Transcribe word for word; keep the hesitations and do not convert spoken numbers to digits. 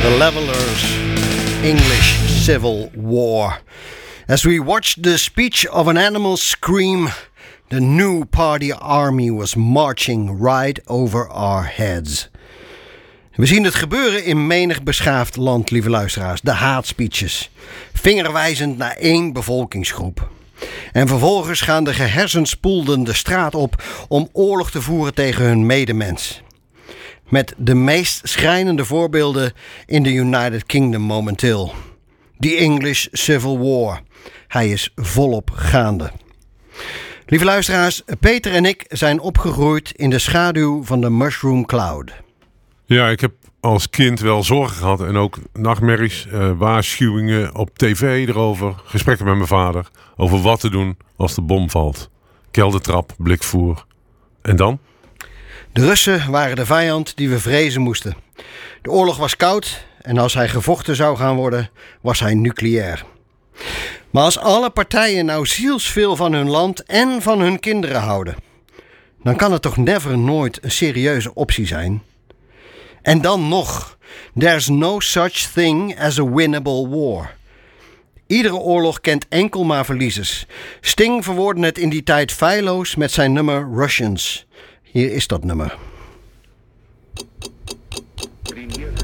The Levelers, English Civil War. As we watched the speech of an animal scream, the new party army was marching right over our heads. We zien het gebeuren in menig beschaafd land, lieve luisteraars. De haatspeeches. Vingerwijzend naar één bevolkingsgroep. En vervolgens gaan de gehersenspoelden de straat op om oorlog te voeren tegen hun medemens. Met de meest schrijnende voorbeelden in de United Kingdom momenteel. The English Civil War. Hij is volop gaande. Lieve luisteraars, Peter en ik zijn opgegroeid in de schaduw van de Mushroom Cloud. Ja, ik heb als kind wel zorgen gehad en ook nachtmerries, uh, waarschuwingen op tv erover. Gesprekken met mijn vader over wat te doen als de bom valt. Keldertrap, blikvoer. En dan? De Russen waren de vijand die we vrezen moesten. De oorlog was koud en als hij gevochten zou gaan worden, was hij nucleair. Maar als alle partijen nou zielsveel van hun land en van hun kinderen houden, dan kan het toch never nooit een serieuze optie zijn. En dan nog, there's no such thing as a winnable war. Iedere oorlog kent enkel maar verliezers. Sting verwoordde het in die tijd feilloos met zijn nummer Russians. Hier is dat nummer. Премьер